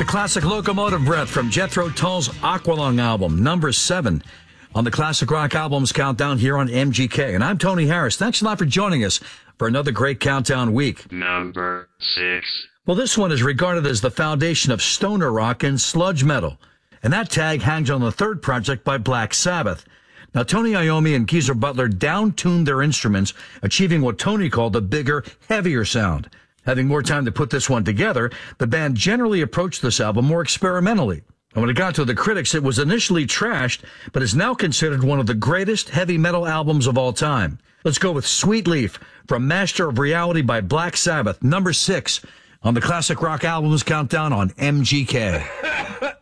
classic Locomotive Breath from Jethro Tull's Aqualung album, number 7 on the Classic Rock Albums Countdown here on MGK. And I'm Tony Harris. Thanks a lot for joining us for another great countdown week. Number 6. Well, this one is regarded as the foundation of stoner rock and sludge metal. And that tag hangs on the third project by Black Sabbath. Now, Tony Iommi and Geezer Butler down-tuned their instruments, achieving what Tony called a bigger, heavier sound. Having more time to put this one together, the band generally approached this album more experimentally. And when it got to the critics, it was initially trashed, but is now considered one of the greatest heavy metal albums of all time. Let's go with Sweet Leaf from Master of Reality by Black Sabbath, number 6 on the Classic Rock Albums Countdown on MGK.